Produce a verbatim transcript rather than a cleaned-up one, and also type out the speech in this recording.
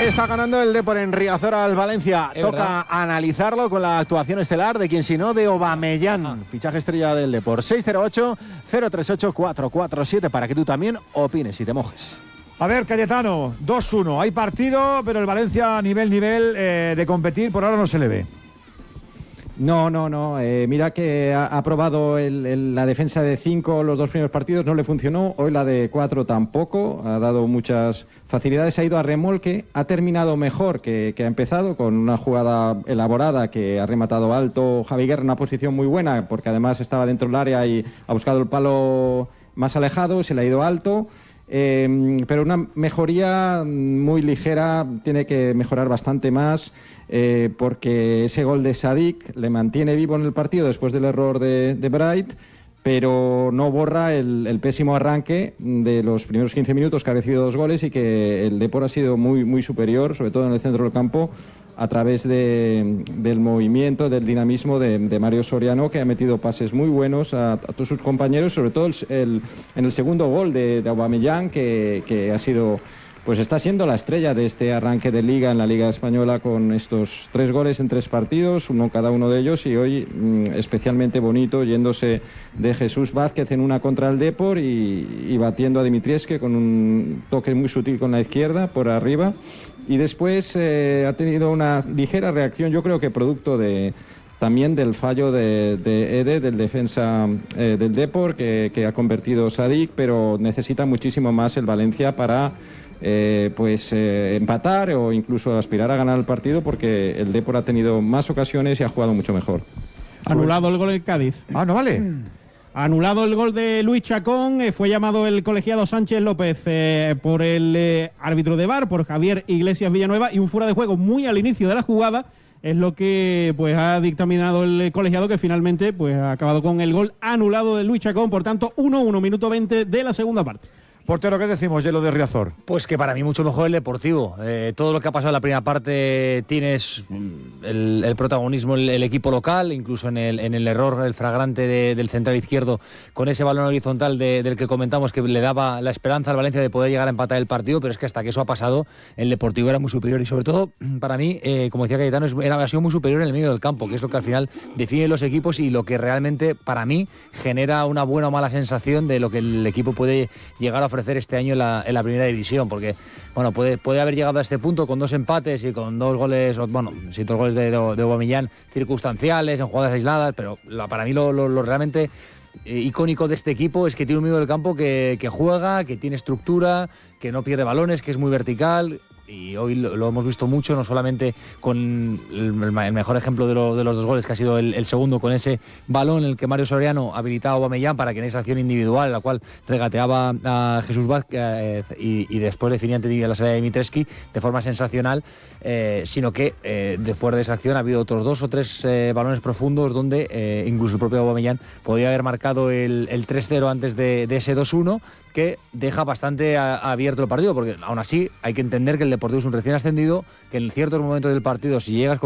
Está ganando el Depor en Riazor al Valencia. Es Toca verdad. analizarlo con la actuación estelar de quien sino de Aubameyang, Ah. fichaje estrella del Depor. seis cero ocho, cero tres ocho, cuatro cuatro siete para que tú también opines y te mojes. A ver, Cayetano, dos uno. Hay partido, pero el Valencia a nivel, nivel eh, de competir por ahora no se le ve. No, no, no. Eh, mira que ha, ha probado el, el, la defensa de cinco los dos primeros partidos, no le funcionó. Hoy la de cuatro tampoco. Ha dado muchas facilidades, ha ido a remolque. Ha terminado mejor que, que ha empezado, con una jugada elaborada que ha rematado alto Javi Guerra en una posición muy buena, porque además estaba dentro del área y ha buscado el palo más alejado, se le ha ido alto. Eh, pero una mejoría muy ligera, tiene que mejorar bastante más. Eh, porque ese gol de Sadik le mantiene vivo en el partido después del error de, de Bright, pero no borra el, el pésimo arranque de los primeros quince minutos, que ha recibido dos goles y que el Depor ha sido muy, muy superior, sobre todo en el centro del campo, a través de, del movimiento, del dinamismo de, de Mario Soriano, que ha metido pases muy buenos a, a todos sus compañeros, sobre todo el, el, en el segundo gol de, de Aubameyang, que, que ha sido... Pues está siendo la estrella de este arranque de Liga en la Liga Española, con estos tres goles en tres partidos, uno cada uno de ellos, y hoy mmm, especialmente bonito, yéndose de Jesús Vázquez en una contra el Depor y, y batiendo a Dimitrievski con un toque muy sutil con la izquierda por arriba. Y después eh, ha tenido una ligera reacción, yo creo que producto de... también del fallo de, de Ede, del defensa eh, del Depor, que, que ha convertido Sadik, pero necesita muchísimo más el Valencia para... Eh, pues eh, empatar o incluso aspirar a ganar el partido, porque el Depor ha tenido más ocasiones y ha jugado mucho mejor. Anulado el gol en Cádiz. Ah, no vale. Anulado el gol de Luis Chacón, eh, fue llamado el colegiado Sánchez López eh, por el eh, árbitro de V A R, por Javier Iglesias Villanueva, y un fuera de juego muy al inicio de la jugada es lo que pues ha dictaminado el colegiado, que finalmente pues ha acabado con el gol anulado de Luis Chacón. Por tanto, uno uno, minuto veinte de la segunda parte. Portero, ¿qué decimos de lo de Riazor? Pues que para mí mucho mejor el Deportivo. Eh, todo lo que ha pasado en la primera parte tienes el, el protagonismo el, el equipo local, incluso en el, en el error el fragrante de, del central izquierdo con ese balón horizontal de, del que comentamos, que le daba la esperanza al Valencia de poder llegar a empatar el partido, pero es que hasta que eso ha pasado el Deportivo era muy superior, y sobre todo para mí, eh, como decía Cayetano, es, era, ha sido muy superior en el medio del campo, que es lo que al final define los equipos y lo que realmente para mí genera una buena o mala sensación de lo que el equipo puede llegar a ofrecer este año en la, en la primera división, porque bueno, puede, puede haber llegado a este punto con dos empates y con dos goles, bueno, sí, dos goles de, de, de Aubameyang circunstanciales, en jugadas aisladas, pero la, para mí lo, lo, lo realmente eh, icónico de este equipo es que tiene un medio del campo que, que juega, que tiene estructura, que no pierde balones, que es muy vertical. Y hoy lo, lo hemos visto mucho, no solamente con el, el mejor ejemplo de, lo, de los dos goles, que ha sido el, el segundo, con ese balón en el que Mario Soriano habilitaba a Aubameyang para que en esa acción individual, en la cual regateaba a Jesús Vázquez eh, y, y después definía ante la salida de Dimitrievski de forma sensacional, eh, sino que eh, después de esa acción ha habido otros dos o tres eh, balones profundos donde eh, incluso el propio Aubameyang podía haber marcado el, el tres cero antes de, de ese dos uno, que deja bastante a, abierto el partido, porque aún así hay que entender que el Deportivo es un recién ascendido, que en ciertos momentos del partido, si llegas con